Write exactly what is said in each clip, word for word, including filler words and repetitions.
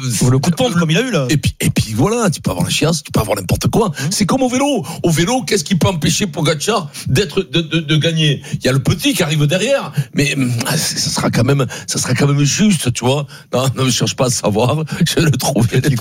Ou le coup de pompe, comme il a eu là. Et puis, et puis voilà, tu peux avoir la chiasse, tu peux avoir n'importe quoi. Mmh. C'est comme au vélo. Au vélo, qu'est-ce qui peut empêcher Pogacar d'être, de, de, de gagner? Il y a le petit qui arrive derrière, mais ça sera quand même, ça sera quand même juste, tu vois. Non, non, je cherche pas à savoir. Je le trouve.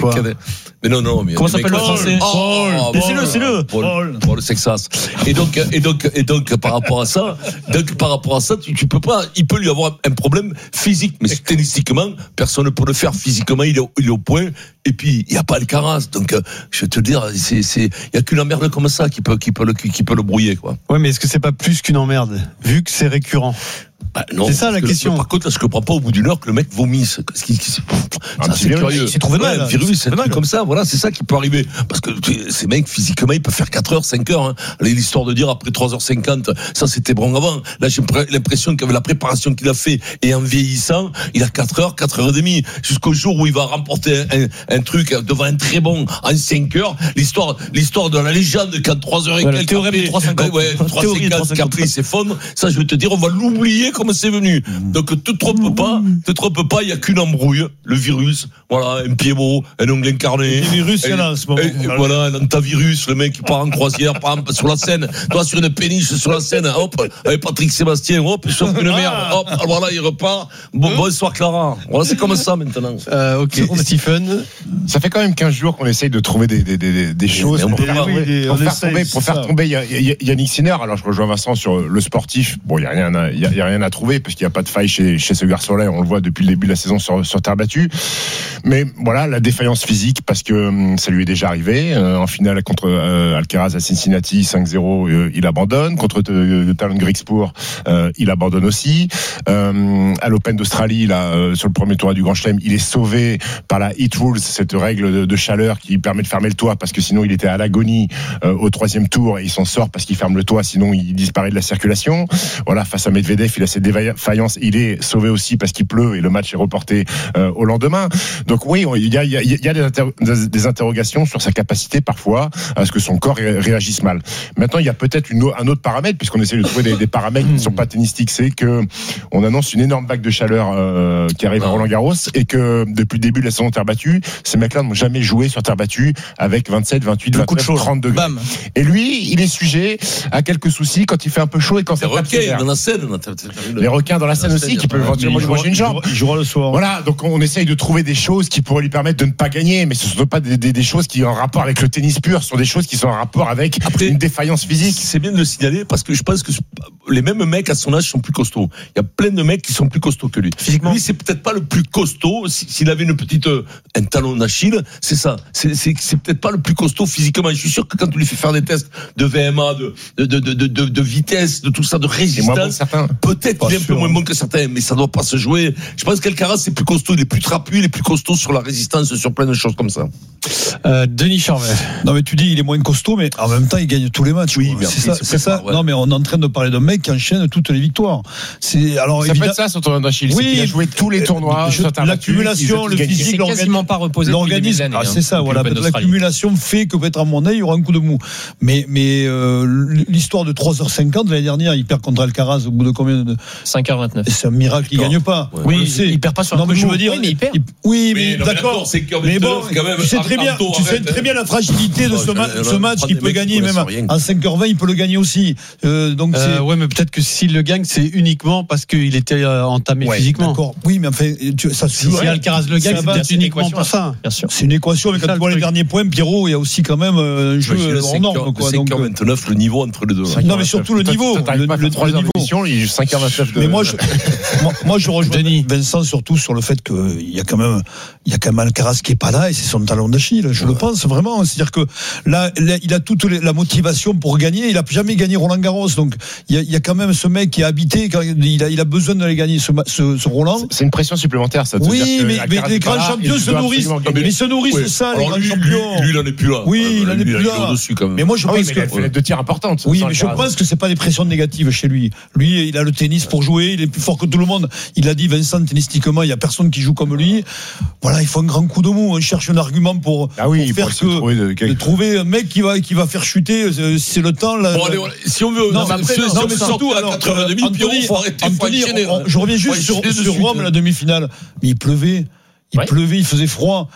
Mais non, non. Mais comment s'appelle le français? Oh, c'est le, c'est le. Paul, Paul Sexas. Et donc, et donc, et donc, par rapport à ça, donc par rapport à ça, tu, tu peux pas. Il peut lui avoir un problème physique, mais tennistiquement, personne ne peut le faire. Physiquement, il est, il est au point. Et puis, il y a pas Alcaraz. Donc, euh, je vais te dire, c'est, c'est, il y a qu'une emmerde comme ça qui peut, qui peut le, qui peut le brouiller, quoi. Ouais, mais est-ce que c'est pas plus qu'une emmerde, vu que c'est récurrent? Bah non, c'est ça la que, question. Par contre, là, je comprends pas au bout d'une heure que le mec vomisse. Ce qui, qui, c'est, ça, c'est curieux. Il s'est trouvé mal. Ouais, un virus, c'est un truc comme ça. Voilà, c'est ça qui peut arriver. Parce que ces mecs, physiquement, ils peuvent faire quatre heures, cinq heures. Hein. L'histoire de dire après trois heures cinquante, ça c'était bon avant. Là, j'ai l'impression qu'avec la préparation qu'il a fait et en vieillissant, il a quatre heures, quatre heures et demie. Jusqu'au jour où il va remporter un, un truc devant un très bon en cinq heures. L'histoire, l'histoire de la légende qu'en trois heures et quelques. Le théorème des trois cinquante. Ouais, trois cinquante, qu'après il s'effondre. Ça, je vais te dire, on va l'oublier comme c'est venu. Donc, te trompe pas, te trompe pas, il y a qu'une embrouille, le virus, voilà, un pied beau, un ongle incarné. Le virus, il y en a en ce moment. Et, et, voilà, un antivirus, le mec qui part en croisière, par exemple, sur la Seine, toi, sur une péniche, sur la Seine, hop, avec Patrick Sébastien, hop, il chauffe une merde, hop, voilà, il repart. Bon, bonsoir Clara. Voilà, c'est comme ça maintenant. Euh, ok, Stephen. Ça fait quand même quinze jours qu'on essaye de trouver des, des, des, des choses pour, faire, oui, des, pour faire essaye, tomber, pour faire tomber Yannick Sinner. Alors, je rejoins Vincent sur le sportif. Bon, il n'y a rien à, il y a, il y a rien à trouver parce qu'il n'y a pas de faille chez, chez ce garçon-là. On le voit depuis le début de la saison sur, sur terre battue. Mais voilà, la défaillance physique parce que ça lui est déjà arrivé. Euh, en finale contre euh, Alcaraz à Cincinnati, cinq zéro, euh, il abandonne. Contre euh, Talon Grigspor, euh, il abandonne aussi. Euh, à l'Open d'Australie, là, euh, sur le premier tour du Grand Chelem, il est sauvé par la heat rules, cette règle de, de chaleur qui permet de fermer le toit parce que sinon il était à l'agonie euh, au troisième tour et il s'en sort parce qu'il ferme le toit, sinon il disparaît de la circulation. Voilà, face à Medvedev, il a cette défaillance. Il est sauvé aussi parce qu'il pleut et le match est reporté euh, au lendemain. Donc oui, il y a, il y a, il y a des, inter- des interrogations sur sa capacité parfois à ce que son corps ré- réagisse mal. Maintenant, il y a peut-être une, un autre paramètre, puisqu'on essaie de trouver des, des paramètres qui ne sont pas tennistiques, c'est que on annonce une énorme vague de chaleur euh, qui arrive à Roland-Garros et que depuis le début de la saison terre battue, ces mecs-là n'ont jamais joué sur terre battue avec vingt-sept, vingt-huit, vingt-neuf, trente degrés. Bam. Et lui, il est sujet à quelques soucis quand il fait un peu chaud et quand ça tape sévère. Les requins dans la Seine, les requins dans la Seine aussi qui peuvent éventuellement lui manger une jambe. Il jouera le soir. Voilà, donc on essaye de trouver des choses qui pourraient lui permettre de ne pas gagner, mais ce ne sont pas des, des, des choses qui ont un rapport avec le tennis pur, ce sont des choses qui sont en rapport avec Après, une défaillance physique. C'est bien de le signaler parce que je pense que les mêmes mecs à son âge sont plus costauds. Il y a plein de mecs qui sont plus costauds que lui. Physiquement, lui c'est peut-être pas le plus costaud. S'il avait une petite un talon d'Achille, c'est ça. C'est, c'est, c'est peut-être pas le plus costaud physiquement. Je suis sûr que quand tu lui fais faire des tests de V M A, de de de de, de, de vitesse, de tout ça, de résistance, bon peut-être qu'il est un peu moins bon que certains, mais ça doit pas se jouer. Je pense qu'Alcaraz c'est plus costaud, il est plus trapu, il est plus costaud sur la résistance, sur plein de choses comme ça. Euh, Denis Charvet. Non mais tu dis il est moins costaud, mais en même temps il gagne tous les matchs. Oui, c'est ça. C'est ça. Ouais. Non mais on est en train de parler d'un mec qui enchaîne toutes les victoires. C'est alors ça évidemment... peut être ça son tournoi d'Achille. Oui, c'est qu'il a joué tous les tournois. Je, l'accumulation, le physique, il s'est quasiment pas reposé. L'organisme, ah, c'est ça. Voilà, l'accumulation fait que peut-être à mon œil il y aura un coup de mou. Mais mais euh, l'histoire de trois heures cinquante l'année dernière, il perd contre Alcaraz au bout de combien de cinq heures vingt-neuf. C'est un miracle, il gagne pas. Ouais. Oui, il, il perd pas sur un non, coup mais de je mou. veux dire, oui, mais il perd. Il, oui, mais, mais d'accord. d'accord mais bon, tu sais très bien, tu sais très bien la fragilité de ce, ma- ce match qu'il peut gagner même à cinq heures vingt, il peut le gagner aussi. Euh, donc euh, c'est ouais, mais peut-être que s'il le gagne, c'est uniquement parce qu'il était entamé ouais, physiquement. D'accord. Oui, mais enfin, tu, ça se si, si Alcaraz le gagne, c'est peut-être uniquement pour ça. Bien sûr. C'est une équation, mais quand tu vois les derniers points, Pierrot, il y a aussi quand même un jeu hors norme. cinq heures vingt-neuf, le niveau entre les deux. Non, mais surtout le niveau. Le niveau. Il est cinq heures vingt-neuf. Mais moi, moi, je rejoins Vincent surtout sur le fait qu'il y a quand même, il y a quand même Alcaraz qui est pas là et c'est son talon d'Achille. Je le pense vraiment. C'est-à-dire que là, il a toute la motivation pour gagner. Il a jamais gagné Roland Garros, donc il y a, il y a quand même ce mec qui a habité. Il a, il a besoin d'aller gagner ce, ce, ce Roland. C'est une pression supplémentaire, ça. Oui, mais, mais les grands champions se nourrissent. Mais se nourrissent de ça, les grands champions. Lui, il en est plus là. Oui, il en est plus là. Mais moi, je pense que il a deux tirs importantes. Oui, mais je pense que c'est pas des pressions négatives chez lui. Lui, il a le tennis pour jouer. Il est plus fort que tout le monde. Il a dit Vincent, tennistiquement, il y a personne qui joue comme lui. Voilà, il faut un grand coup de mou. On cherche un argument pour, ah oui, pour faire que trouver, de, de trouver un mec qui va qui va faire chuter. C'est le temps là. Bon, allez, si on veut, non, mais après, non, non, mais surtout à quatre heures trente, Anthony, faut arrêter. Anthony, on, je reviens juste sur, sur Rome, la demi-finale. Mais il pleuvait. Il ouais. pleuvait, il faisait froid.